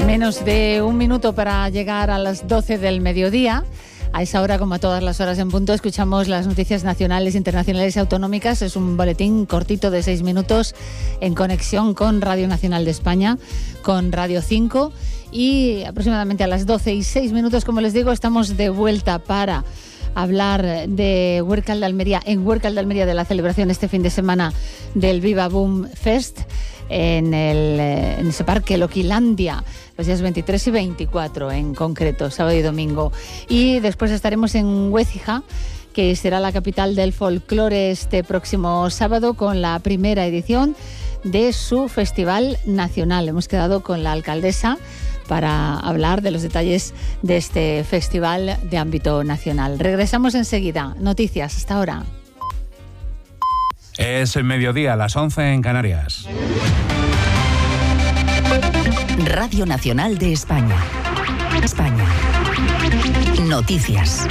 Menos de un minuto para llegar a las 12 del mediodía. A esa hora, como a todas las horas en punto, escuchamos las noticias nacionales, internacionales y autonómicas. Es un boletín cortito de 6 minutos en conexión con Radio Nacional de España, con Radio 5. Y aproximadamente a las 12 y 6 minutos, como les digo, estamos de vuelta para hablar de Huércal de Almería, en Huércal de Almería, de la celebración este fin de semana del Viva Boom Fest en ese parque Loquilandia, los días 23 y 24 en concreto, sábado y domingo. Y después estaremos en Huécija, que será la capital del folclore este próximo sábado, con la primera edición de su festival nacional. Hemos quedado con la alcaldesa para hablar de los detalles de este festival de ámbito nacional. Regresamos enseguida. Noticias, hasta ahora. Es el mediodía, a las 11 en Canarias. Radio Nacional de España. España. Noticias.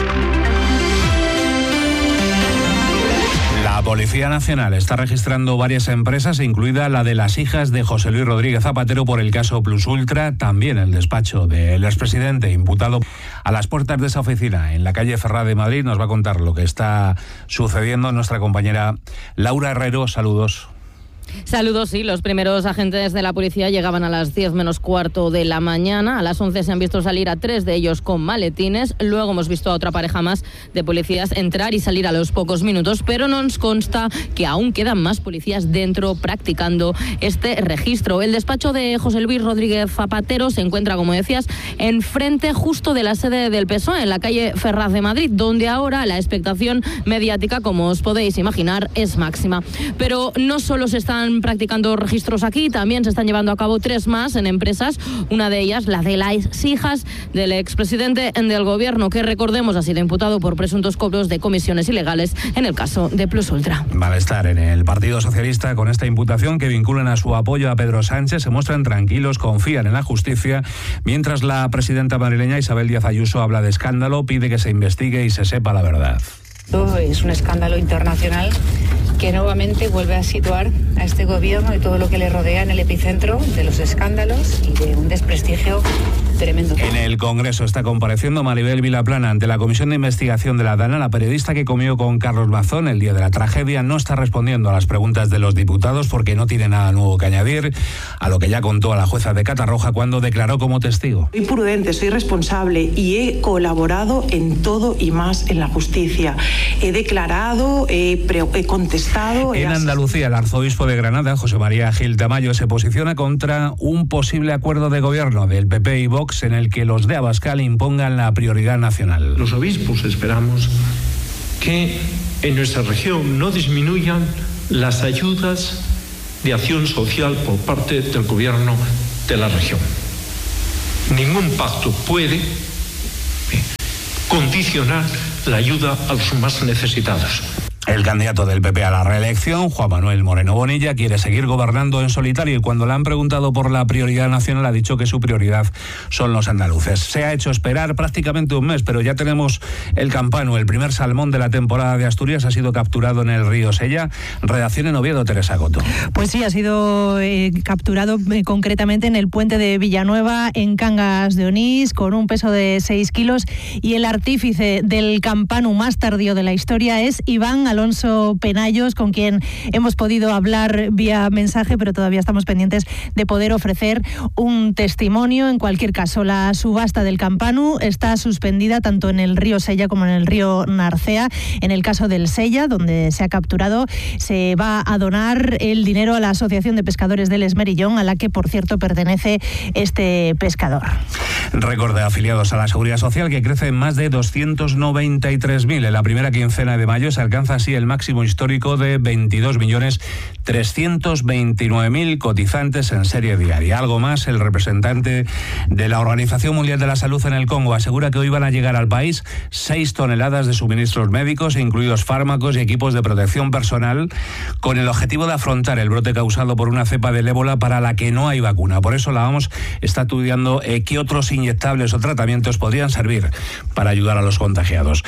La Policía Nacional está registrando varias empresas, incluida la de las hijas de José Luis Rodríguez Zapatero por el caso Plus Ultra, también el despacho del expresidente imputado. A las puertas de esa oficina, en la calle Ferrá de Madrid, nos va a contar lo que está sucediendo nuestra compañera Laura Herrero. Saludos. Saludos, sí. Los primeros agentes de la policía llegaban a las 10 menos cuarto de la mañana. A las 11 se han visto salir a 3 de ellos con maletines. Luego hemos visto a otra pareja más de policías entrar y salir a los pocos minutos, pero nos consta que aún quedan más policías dentro practicando este registro. El despacho de José Luis Rodríguez Zapatero se encuentra, como decías, enfrente justo de la sede del PSOE, en la calle Ferraz de Madrid, donde ahora la expectación mediática, como os podéis imaginar, es máxima. Pero no solo se están practicando registros aquí, también se están llevando a cabo 3 más en empresas, una de ellas la de las hijas del expresidente del gobierno, que recordemos ha sido imputado por presuntos cobros de comisiones ilegales en el caso de Plus Ultra. Malestar en el Partido Socialista con esta imputación, que vinculan a su apoyo a Pedro Sánchez. Se muestran tranquilos, confían en la justicia, mientras la presidenta madrileña Isabel Díaz Ayuso habla de escándalo, pide que se investigue y se sepa la verdad. Es un escándalo internacional que nuevamente vuelve a situar a este gobierno y todo lo que le rodea en el epicentro de los escándalos y de un desprestigio tremendo. En el Congreso está compareciendo Maribel Vilaplana ante la Comisión de Investigación de la DANA. La periodista que comió con Carlos Mazón el día de la tragedia no está respondiendo a las preguntas de los diputados porque no tiene nada nuevo que añadir a lo que ya contó a la jueza de Catarroja cuando declaró como testigo. Soy prudente, soy responsable y he colaborado en todo y más en la justicia. He declarado, he contestado. En Andalucía, el arzobispo de Granada, José María Gil Tamayo, se posiciona contra un posible acuerdo de gobierno del PP y Vox en el que los de Abascal impongan la prioridad nacional. Los obispos esperamos que en nuestra región no disminuyan las ayudas de acción social por parte del gobierno de la región. Ningún pacto puede condicionar la ayuda a los más necesitados. El candidato del PP a la reelección, Juan Manuel Moreno Bonilla, quiere seguir gobernando en solitario y cuando le han preguntado por la prioridad nacional ha dicho que su prioridad son los andaluces. Se ha hecho esperar prácticamente un mes, pero ya tenemos el campano. El primer salmón de la temporada de Asturias ha sido capturado en el río Sella. Redacción en Oviedo, Teresa Coto. Pues sí, ha sido capturado concretamente en el puente de Villanueva, en Cangas de Onís, con un peso de 6 kilos. Y el artífice del campano más tardío de la historia es Iván Alonso Penallos, con quien hemos podido hablar vía mensaje, pero todavía estamos pendientes de poder ofrecer un testimonio. En cualquier caso, la subasta del campano está suspendida tanto en el río Sella como en el río Narcea. En el caso del Sella, donde se ha capturado, se va a donar el dinero a la Asociación de Pescadores del Esmerillón, a la que, por cierto, pertenece este pescador. Récord de afiliados a la Seguridad Social, que crece en más de 293.000. En la primera quincena de mayo se alcanza así el máximo histórico de 22.329.000 cotizantes en serie diaria. Algo más, el representante de la Organización Mundial de la Salud en el Congo asegura que hoy van a llegar al país 6 toneladas de suministros médicos, incluidos fármacos y equipos de protección personal, con el objetivo de afrontar el brote causado por una cepa del ébola para la que no hay vacuna. Por eso la OMS está estudiando qué otros inyectables o tratamientos podrían servir para ayudar a los contagiados.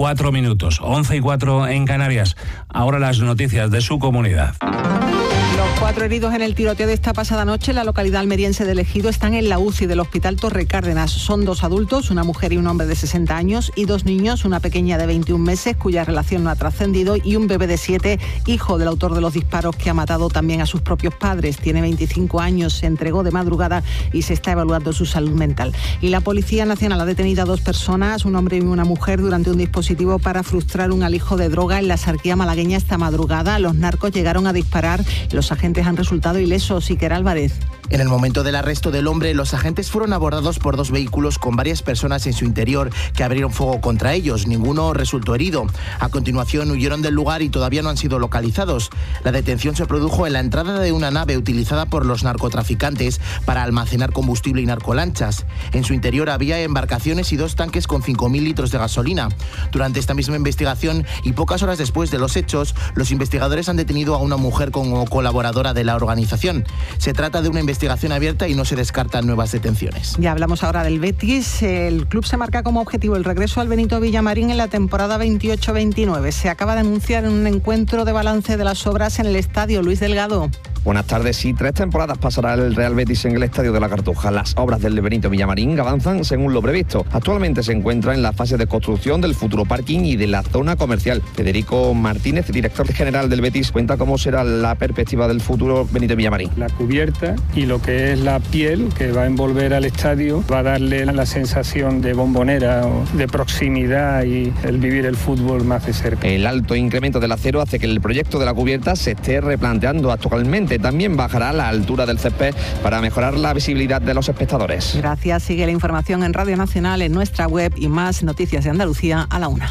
12:04, 11:04 en Canarias. Ahora las noticias de su comunidad. Lo 4 heridos en el tiroteo de esta pasada noche en la localidad almeriense de Ejido están en la UCI del Hospital Torre Cárdenas. Son 2 adultos, una mujer y un hombre de 60 años, y 2 niños, una pequeña de 21 meses cuya relación no ha trascendido, y un bebé de 7, hijo del autor de los disparos que ha matado también a sus propios padres. Tiene 25 años, se entregó de madrugada y se está evaluando su salud mental. Y la Policía Nacional ha detenido a 2 personas, un hombre y una mujer, durante un dispositivo para frustrar un alijo de droga en la Sarquía malagueña esta madrugada. Los narcos llegaron a disparar. Los agentes han resultado ilesos. Iker Álvarez. En el momento del arresto del hombre, los agentes fueron abordados por 2 vehículos con varias personas en su interior que abrieron fuego contra ellos. Ninguno resultó herido. A continuación huyeron del lugar y todavía no han sido localizados. La detención se produjo en la entrada de una nave utilizada por los narcotraficantes para almacenar combustible y narcolanchas. En su interior había embarcaciones y 2 tanques con 5.000 litros de gasolina. Durante esta misma investigación y pocas horas después de los hechos, los investigadores han detenido a una mujer como colaboradora de la organización. Se trata de una investigación abierta y no se descartan nuevas detenciones. Ya hablamos ahora del Betis. El club se marca como objetivo el regreso al Benito Villamarín en la temporada 28-29. Se acaba de anunciar en un encuentro de balance de las obras en el estadio. Luis Delgado. Buenas tardes. Sí, 3 temporadas pasará el Real Betis en el Estadio de la Cartuja. Las obras del Benito Villamarín avanzan según lo previsto. Actualmente se encuentra en la fase de construcción del futuro parking y de la zona comercial. Federico Martínez, director general del Betis, cuenta cómo será la perspectiva del futuro Benito Villamarín. La cubierta y lo que es la piel que va a envolver al estadio va a darle la sensación de bombonera, de proximidad y el vivir el fútbol más de cerca. El alto incremento del acero hace que el proyecto de la cubierta se esté replanteando actualmente. También bajará la altura del césped para mejorar la visibilidad de los espectadores. Gracias. Sigue la información en Radio Nacional, en nuestra web, y más noticias de Andalucía a la 1.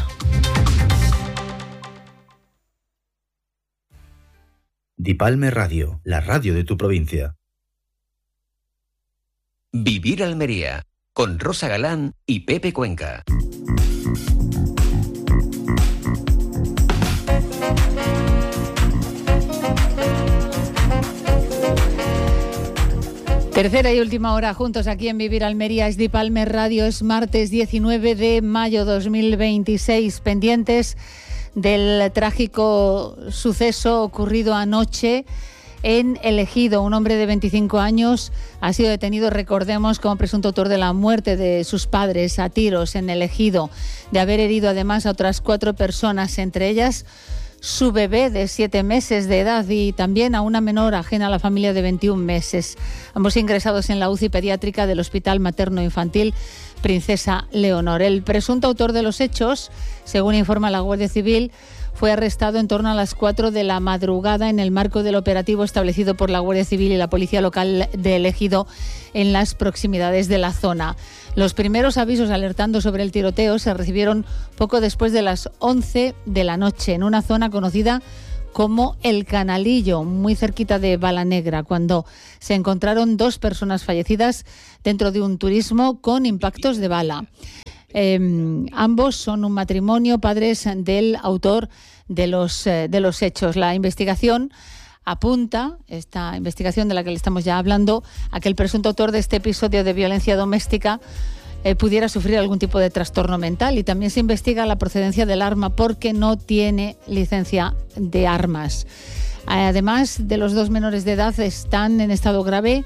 Dipalme Radio, la radio de tu provincia. Vivir Almería, con Rosa Galán y Pepe Cuenca. Tercera y última hora juntos aquí en Vivir Almería. Es Dipalme Radio. Es martes 19 de mayo 2026. Pendientes del trágico suceso ocurrido anoche en El Ejido. Un hombre de 25 años ha sido detenido, recordemos, como presunto autor de la muerte de sus padres a tiros en El Ejido, de haber herido además a otras 4 personas, entre ellas su bebé de 7 meses de edad y también a una menor ajena a la familia de 21 meses. Ambos ingresados en la UCI pediátrica del Hospital Materno Infantil Princesa Leonor. El presunto autor de los hechos, según informa la Guardia Civil, fue arrestado en torno a las 4 de la madrugada en el marco del operativo establecido por la Guardia Civil y la Policía Local de El Ejido en las proximidades de la zona. Los primeros avisos alertando sobre el tiroteo se recibieron poco después de las 11 de la noche en una zona conocida como El Canalillo, muy cerquita de Balanegra, cuando se encontraron 2 personas fallecidas dentro de un turismo con impactos de bala. Ambos son un matrimonio, padres del autor de los hechos. La investigación apunta, esta investigación de la que le estamos ya hablando, a que el presunto autor de este episodio de violencia doméstica pudiera sufrir algún tipo de trastorno mental, y también se investiga la procedencia del arma porque no tiene licencia de armas. Además de los 2 menores de edad que están en estado grave,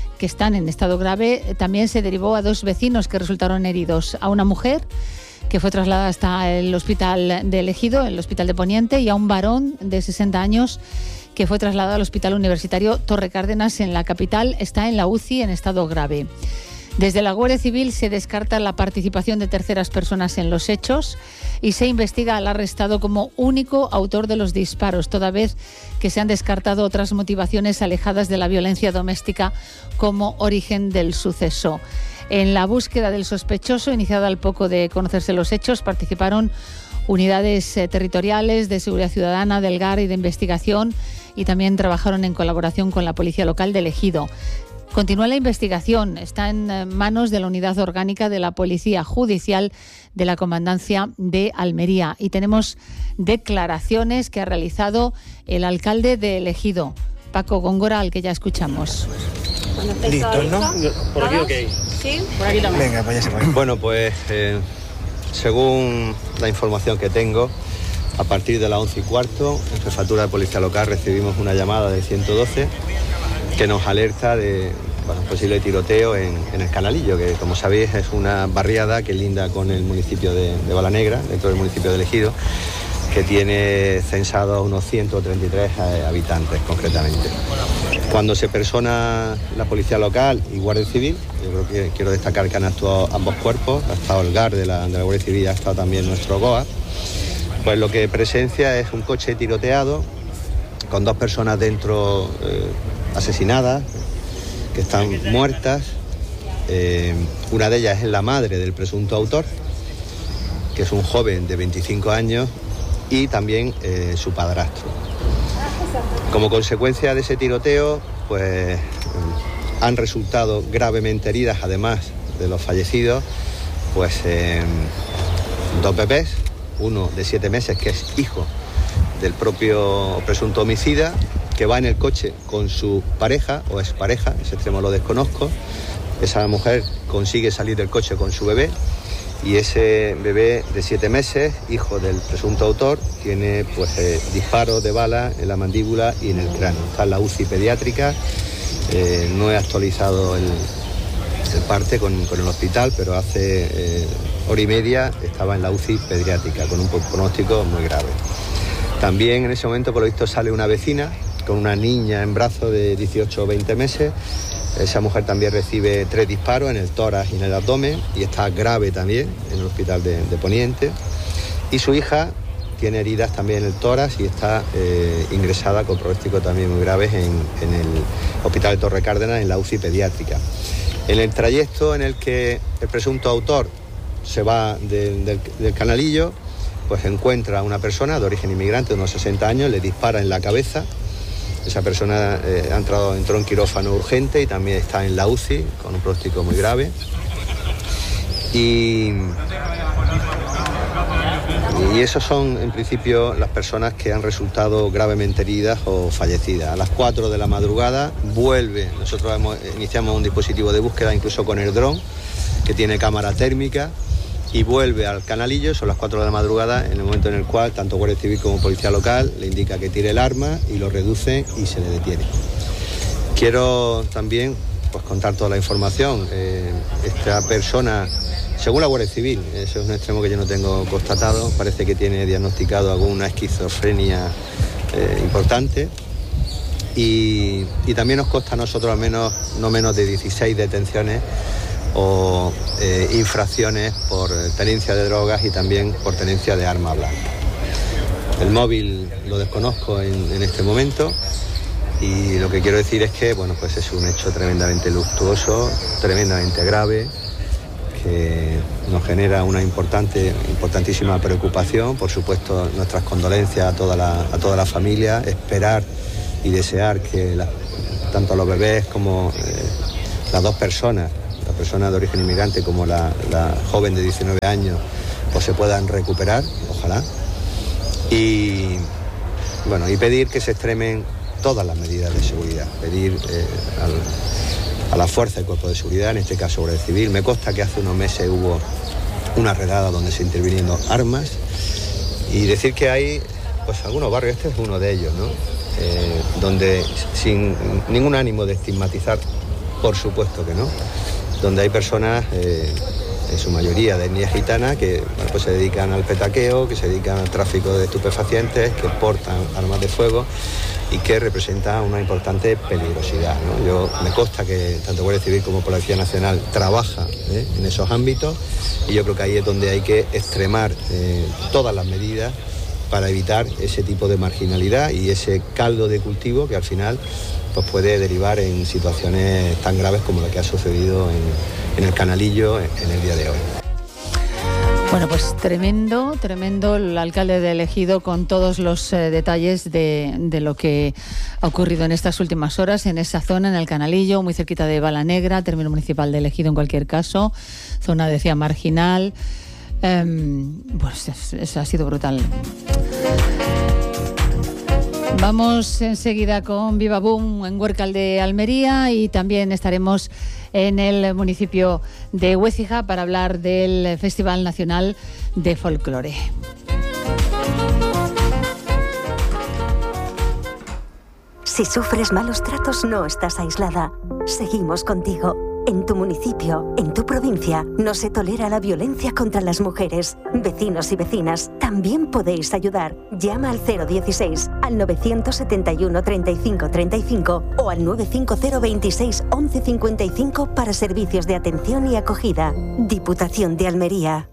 también se derivó a 2 vecinos que resultaron heridos, a una mujer que fue trasladada hasta el hospital de El Ejido, el hospital de Poniente, y a un varón de 60 años que fue trasladado al Hospital Universitario Torre Cárdenas en la capital. Está en la UCI en estado grave. Desde la Guardia Civil se descarta la participación de terceras personas en los hechos y se investiga al arrestado como único autor de los disparos, toda vez que se han descartado otras motivaciones alejadas de la violencia doméstica como origen del suceso. En la búsqueda del sospechoso, iniciada al poco de conocerse los hechos, participaron unidades territoriales de seguridad ciudadana, del GAR y de investigación, y también trabajaron en colaboración con la Policía Local de El Ejido. Continúa la investigación, está en manos de la Unidad Orgánica de la Policía Judicial de la Comandancia de Almería, y tenemos declaraciones que ha realizado el alcalde de El Ejido, Paco Góngora, al que ya escuchamos. ¿Listos, no? Por aquí, ok. Sí, por aquí también. Venga, pues ya se puede. Bueno, pues según la información que tengo, A partir de las 11:15, en Jefatura de Policía Local recibimos una llamada del 112 que nos alerta de un posible tiroteo en el Canalillo, que como sabéis es una barriada que linda con el municipio de Balanegra, dentro del municipio de Ejido, que tiene censados unos 133 habitantes concretamente. Cuando se persona la Policía Local y Guardia Civil, yo creo que quiero destacar que han actuado ambos cuerpos, ha estado el GAR de la Guardia Civil y ha estado también nuestro GOA, pues lo que presencia es un coche tiroteado con 2 personas dentro asesinadas, que están muertas. Una de ellas es la madre del presunto autor, que es un joven de 25 años, y también su padrastro. Como consecuencia de ese tiroteo, pues han resultado gravemente heridas, además de los fallecidos, pues 2 bebés, uno de 7 meses, que es hijo del propio presunto homicida, que va en el coche con su pareja o expareja, ese extremo lo desconozco. Esa mujer consigue salir del coche con su bebé, y ese bebé de 7 meses, hijo del presunto autor, tiene pues disparos de bala en la mandíbula y en el cráneo. Está en la UCI pediátrica. No he actualizado el parte con el hospital, pero hace hora y media estaba en la UCI pediátrica con un pronóstico muy grave. También en ese momento, por lo visto, sale una vecina con una niña en brazos de 18 o 20 meses. Esa mujer también recibe 3 disparos en el tórax y en el abdomen y está grave también en el hospital de Poniente. Y su hija tiene heridas también en el tórax y está ingresada con pronósticos también muy graves en el hospital de Torre Cárdenas, en la UCI pediátrica. En el trayecto en el que el presunto autor se va del Canalillo, pues encuentra a una persona de origen inmigrante de unos 60 años, le dispara en la cabeza. Esa persona entró en quirófano urgente y también está en la UCI con un pronóstico muy grave. Y esos son, en principio, las personas que han resultado gravemente heridas o fallecidas. A las 4 de la madrugada nosotros iniciamos un dispositivo de búsqueda, incluso con el dron, que tiene cámara térmica, y vuelve al Canalillo. Son las 4 de la madrugada, en el momento en el cual tanto Guardia Civil como Policía Local le indica que tire el arma y lo reduce y se le detiene. Quiero también contar toda la información. Esta persona, según la Guardia Civil, eso es un extremo que yo no tengo constatado, parece que tiene diagnosticado alguna esquizofrenia importante, y también nos consta a nosotros al menos no menos de 16 detenciones o infracciones por tenencia de drogas y también por tenencia de arma blanca. El móvil lo desconozco en este momento, y lo que quiero decir es que pues es un hecho tremendamente luctuoso, tremendamente grave, que nos genera una importantísima preocupación. Por supuesto, nuestras condolencias a toda la familia, esperar y desear que tanto los bebés como las 2 personas, la persona de origen inmigrante como la joven de 19 años, pues se puedan recuperar, ojalá. Y pedir que se extremen todas las medidas de seguridad, pedir a la fuerza del cuerpo de seguridad, en este caso Guardia Civil. Me consta que hace unos meses hubo una redada donde se intervinieron armas, y decir que hay algunos barrios, este es uno de ellos, ¿no? Donde, sin ningún ánimo de estigmatizar, por supuesto que no, donde hay personas, en su mayoría de etnia gitana, que se dedican al petaqueo, que se dedican al tráfico de estupefacientes, que portan armas de fuego y que representa una importante peligrosidad, ¿no? Me consta que tanto Guardia Civil como Policía Nacional trabaja en esos ámbitos, y yo creo que ahí es donde hay que extremar todas las medidas para evitar ese tipo de marginalidad y ese caldo de cultivo que al final pues puede derivar en situaciones tan graves como la que ha sucedido en el Canalillo en el día de hoy. Bueno, pues tremendo el alcalde de Ejido con todos los detalles de lo que ha ocurrido en estas últimas horas en esa zona, en el Canalillo, muy cerquita de Balanegra, término municipal de Ejido en cualquier caso, zona, decía, marginal. Pues eso ha sido brutal. Vamos enseguida con Viva Boom en Huércal de Almería, y también estaremos en el municipio de Écija para hablar del Festival Nacional de Folclore. Si sufres malos tratos, no estás aislada. Seguimos contigo. En tu municipio, en tu provincia, no se tolera la violencia contra las mujeres. Vecinos y vecinas, también podéis ayudar. Llama al 016, al 971 35 35 o al 950 26 11 55 para servicios de atención y acogida. Diputación de Almería.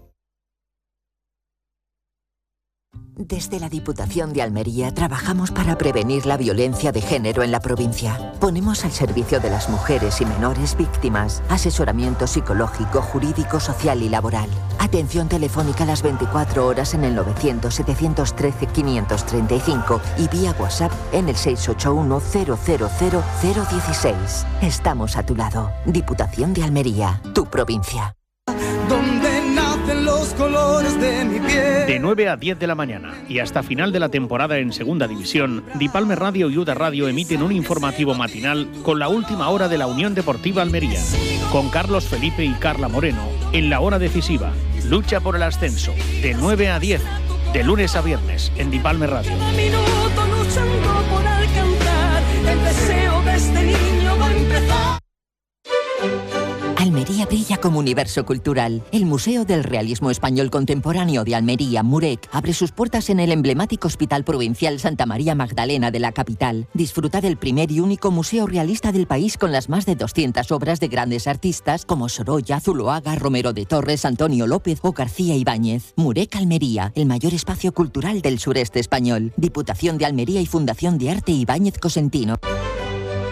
Desde la Diputación de Almería trabajamos para prevenir la violencia de género en la provincia. Ponemos al servicio de las mujeres y menores víctimas asesoramiento psicológico, jurídico, social y laboral. Atención telefónica las 24 horas en el 900-713-535 y vía WhatsApp en el 681-000-016. Estamos a tu lado. Diputación de Almería, tu provincia. Donde nacen los colores de mi piel. De 9 a 10 de la mañana y hasta final de la temporada en Segunda División, Dipalme Radio y UDA Radio emiten un informativo matinal con la última hora de la Unión Deportiva Almería, con Carlos Felipe y Carla Moreno en la hora decisiva. Lucha por el ascenso, de 9 a 10, de lunes a viernes, en Dipalme Radio. Cada minuto luchando por alcanzar el deseo de este niño va a empezar. Almería brilla como universo cultural. El Museo del Realismo Español Contemporáneo de Almería, MUREC, abre sus puertas en el emblemático Hospital Provincial Santa María Magdalena de la capital. Disfruta del primer y único museo realista del país con las más de 200 obras de grandes artistas como Sorolla, Zuloaga, Romero de Torres, Antonio López o García Ibáñez. MUREC Almería, el mayor espacio cultural del sureste español. Diputación de Almería y Fundación de Arte Ibáñez Cosentino.